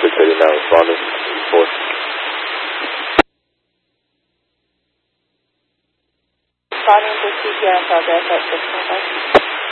6:30 now, responding. Report. Responding to CPR in progress at 6:25.